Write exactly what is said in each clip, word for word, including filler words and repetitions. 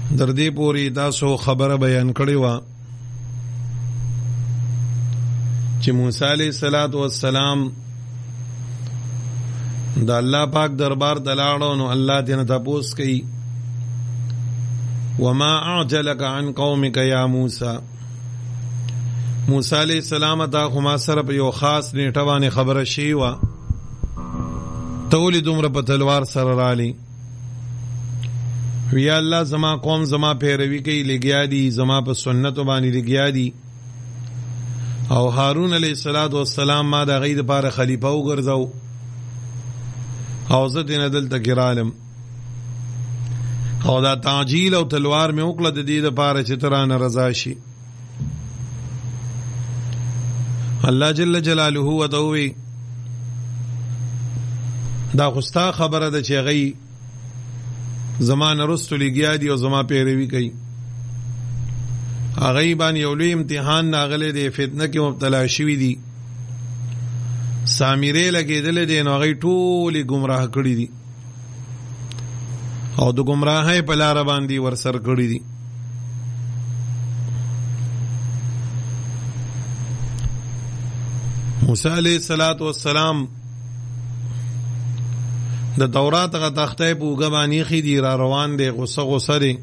در دې پوری تاسو خبره بیان کړې و چې موسی علیه السلام د الله پاک دربار ته لاړو نو الله دې نه تپوس کوي وما اعجلك عن قومك يا موسی. موسی علیه السلام ته خو ما سره په یو خاص نیټه باندې خبره شوې وه، ته ولې دومره په تلوار سره رالې؟ ویا الله زما قوم زما پیروي کوي، لګیا دي زما په سنتو باندې لګیا دي، او هارون علیه السلام ما د هغوی دپاره خلیفه وګرځو او زه دې نه دلته کې رالم، او دا تعجیل او تلوار مې وکړه د دې دپاره چې ته رانه رضا شي. الله جل جلاله ورته ووی دا خو ستا خبره ده چې هغوی زما نه رستو لګیا دي او زما پیروي کوي، هغوی باندې یو لوی امتحان راغلی دی، فتنه کې مبتلا شوي دي، سامرې لګېدلی دی، نو هغوی ټولې ګمراه کړي دي او د ګمراهۍ په لاره باندې ورسر کړي دي. موسی علیه السلام د تورات هغه تختی په اوږه باندې ایښي دي، را روان دی، غصه غصه دی.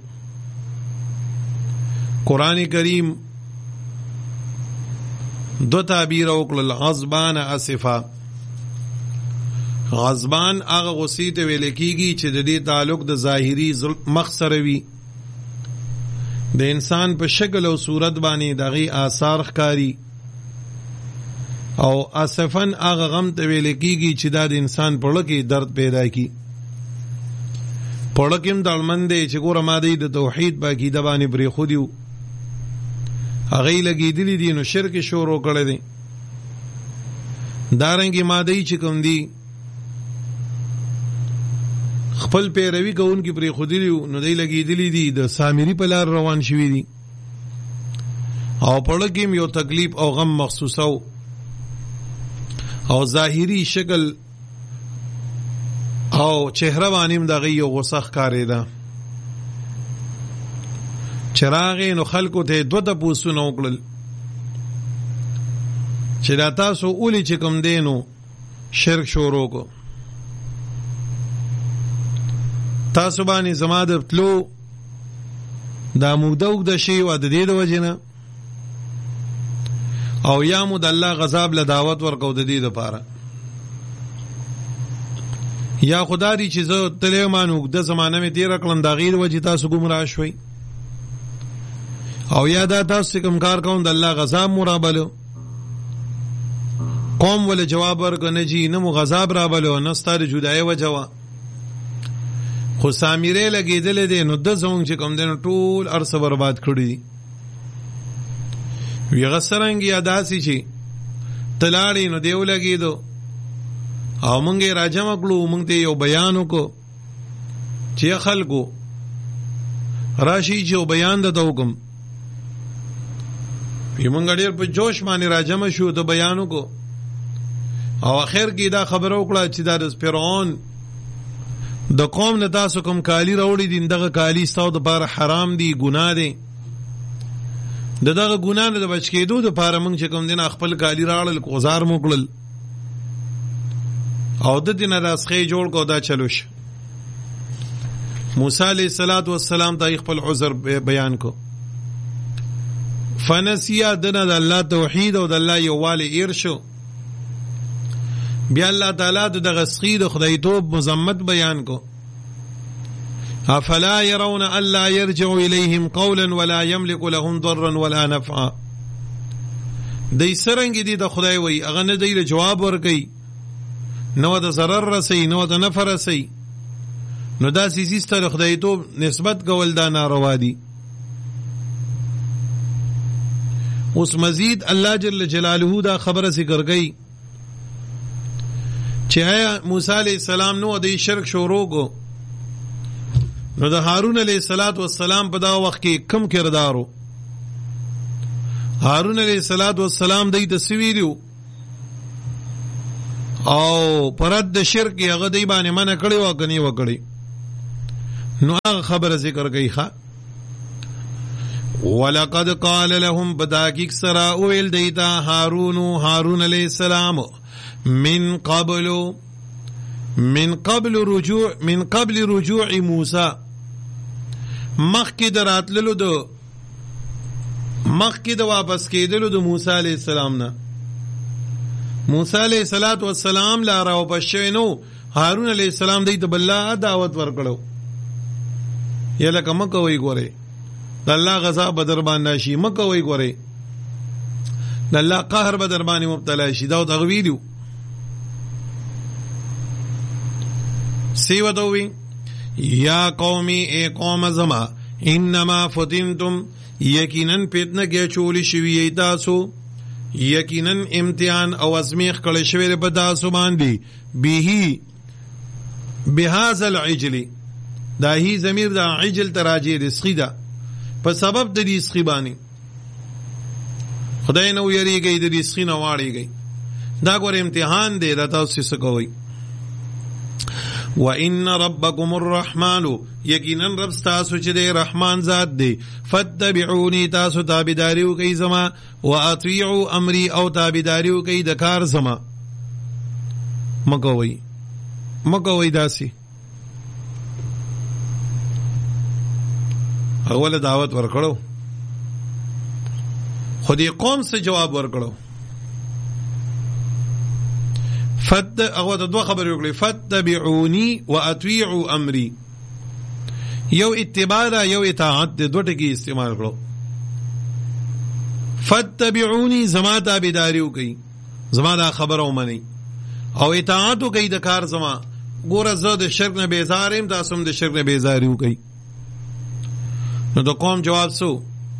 قرآن کریم دو تعبیر وکړل، غضبان اسفا. غضبان هغه غصې ته ویل کېږي چې د دې تعلق د ظاهري مخ سره وي، د انسان په شکل او صورت باندې د هغې آثار ښکاري، او اسفن هغه غم ته ویل کېږي چې دا د انسان په زړه کې درد پیدا کړي. په زړه کې هم ډاډمن دی چې ګوره ما دی د توحید په عقیده باندې پرېښودي وو، هغوی لګېدلي دي نو شرک یې شروع کړی دی. دارنګې ما دی چې کوم دي خپل پیروي کوونکي پرېښودلي وو نو دی لګېدلي دي د سامري په لار روان شوي دي، او په زړه کې هم یو تکلیف او غم محسوسه و، او ظاهري شکل او چهره باندې هم د هغې یو غصه ښکارېده. چې راغې نو خلکو ته دوه تپوسونه وکړل چې دا تاسو ولې چې کوم دی نو شرک شروع کو، تاسو باندې زما د تلو دا موده اوږده شوې وه د دې د وجې نه، او یا مو د الله غضب له دعوت ورکو د دې دپاره، یا خدا دی چې زه تللی یم نو اوږده زمانه مې تېره کړم د هغې د وجې تاسو ګمراه شوئ، او یا دا تاسو چې کوم کار کوم د الله غضب مو رابلو. قوم ولې جواب ورکړه نه جي نه مو غضب رابلو نه ستا د جدایۍ وجه وه، خو سامرې لګېدلی دی نو ده زموږ چې کوم دی نو ټول هر څه برباد کړي دي. وی هغه څرنګه یا داسې چې ته لاړې نو دی ولګېدو او موږ یې راجمع کړو، موږ ته یو بیان وکړو چې خلکو راشي چې یو بیان درته وکړم. وی موږ ډېر په جوش باندې راجمع شو، ته بیان وکړو، او اخر کې دا خبره وکړه چې دا د فرعون د قوم نه تاسو کوم کالي راوړي دي دغه کالي ستاسو دپاره حرام دي، ګناه دی، د دغه ګناه نه د بچ کېدو دپاره موږ چې کوم دی نه خپل کالي راوړل، ګزار مو کړل، او د دې نه راسخې جوړ کړو، دا چلو شه. موسی علیه السلام ته خپل عذر بیان کو، فنسیا دنه د الله توحید او د الله یووالی ایر شو. بیا الله تعالی د دغه سخي د خدایتوب مذمت بیان کو، افلا يرون الا يرجع اليهم قولا ولا يملك لهم ضرا ولا نفعا. دی سرنګ دي د خدای وی هغه نه دی جواب ورکي، نو د ضرر رسي نو د نفع رسي، نو دا سیسی ستر خدایتوب نسبت کول دا ناروا دي. اوس مزید الله جل جلاله دا خبره ذکر کوي چې آیا موسی علیہ السلام نو د شرک شروع کو، نو د هارون علیہ السلام په دا وخت کې کم کردارو؟ هارون علیہ السلام دی د سویریو او پرد د شرک هغه دی باندې منع کړی و کني وکړي، نو هغه خبره ذکر کوي ښه ولقد قال لهم بداکیک سرا اویل دیتا هارون هارون علیہ السلام من قبل من قبل رجوع من قبل رجوع موسی مخکی دراتللو دو مخکی د واپس کېدلو د موسی علیہ السلام نه موسی علیہ الصلوۃ والسلام لا راو پښینو هارون علیہ السلام دی ته بل دعوت ورکړو یله کوم کوي ګوره د الله غضب بدر باندې شي مکه وای ګوره د الله قهر بدر باندې مبتلا شي دا تغویلو سیو دوی یا قومی اے قوم زما انما فتنتم یقینا فتنه کې چولی شوی تاسو یقینا امتحان او ازمیخ کړی شوی په تاسو باندې به بهذا العجل دا هی ضمیر دا عجل تراجی رزقی دا په سبب د دې سخی باندې خدای نو یریږي د دې سخی نه واړیږي دا ګور امتحان دی دا تاسو څه کوي وان ربکم الرحمن یقینا رب تاسو چې دی رحمان ذات دی فتبعونی تاسو تابعداریو کوي زما واطيعوا امری او تابعداریو کوي د کار زما مکوي مکوي داسي اول دعوت ورکړو خودی قوم سے جواب ورکړو فت هغه د دوه خبرې وکړي فتبعوني واطيعوا امري یو اتباع یو اطاعت د دوه ټکي استعمال کړو فتبعوني زما تابعداري وکړي زما دا خبره ومني او اطاعت وکړي د کار زما ګوره زه د شرک نه بیزار یم تاسو هم د شرک نه بیزاری وکړي نو د قوم جواب سو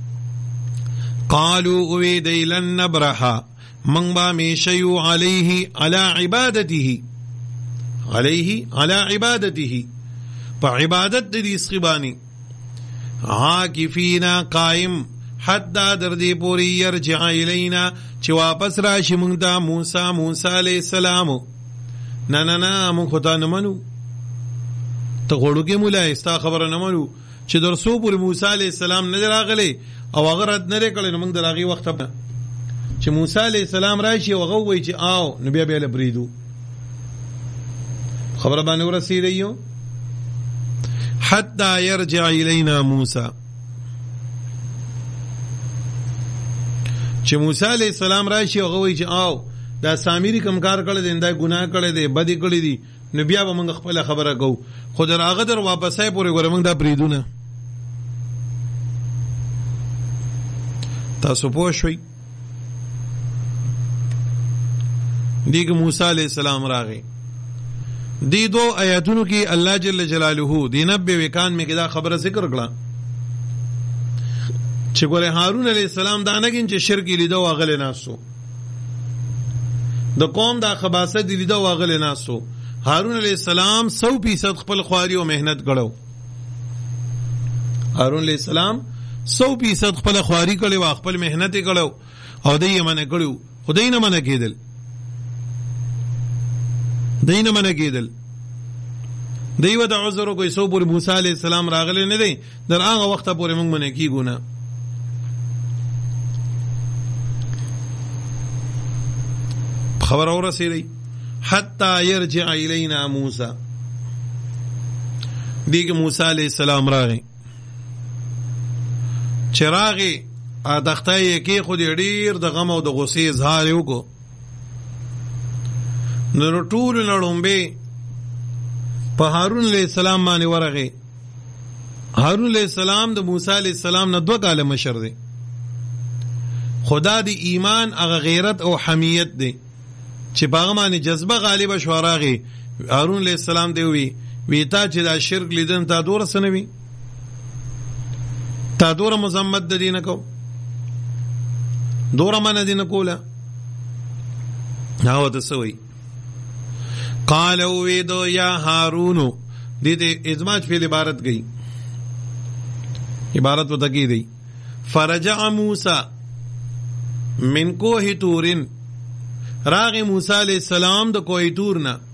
قالوا اوی دی لن نبرحا من با میشیو علیه علی عبادته علیه علی عبادته پا عبادت دی سخبانی عاکفینا قائم حتی در دی پوری یرجع الینا چی واپس راشی منگ دا موسیٰ موسیٰ علیہ السلامو نا نا نا من خطا نمانو تا غوڑو که مولا استا خبر نمانو چې در سو پوری موسی علیہ السلام نه راغلی او هغه رد نه کړي نو موږ د هغه وخت چې موسی علیہ السلام راشي او هغه وایي چې آو نو بیا بیا بریدو خبره باندې ورسېږي حتى يرجع الينا موسی چې موسی علیہ السلام راشي او هغه وایي چې آو دا سامری کم کار کړی دی دا ګناه کړی دی بدی کړی دی نو بیا به موږ خپل خبره کوو خو در هغه در واپسای پورې ګوره موږ دا پریدونه تاسو پوه شئ دیگه موسی علیہ السلام راغی دی دو آیاتونو کی اللہ جل جلالہ دی نبی وکان میں کدا خبر ذکر کړه چې ګوره هارون علیہ السلام دا نګین چې شرک لیدو واغله ناسو د قوم دا خباثت لیدو واغله ناسو هارون علیہ السلام سو فیصد خپل خواري او مهنت کړو هارون علیہ السلام سو فیصد خپل خواري کړو او خپل مهنت کړو او دای یې منه کړو خدای نه منه کېدل دای نه منه کېدل دیو د عذر کوئی سو پور موسی علیہ السلام راغله نه دی در هغه وخت پورې موږ منه کیګو نه خبر اور رسیدي حتى يرجع الينا موسى دیگه موسی علیہ السلام راغی چراغی ادختای کی خود ډیر د غم او د غصې اظهار وکړو نو ټول نړومبه په هارون علیہ السلام باندې ورغی هارون علیہ السلام د موسی علیہ السلام نه دوه کاله مشر دی خدا دی ایمان هغه غیرت او حمیت دی چې باغ باندې جذبه غالب شو راغی هارون علیہ السلام دی وی وی تا چې دا شرک لیدن تا دور سنوي تا دور مزمت د دین کو دور من دین کولا هاو تسوي قال ویدو یا هارون دې دې ازماج په عبارت گئی عبارت وته کی دی فرجع موسی من کوه تورن راغ موسی علیہ السلام د کوه تور نه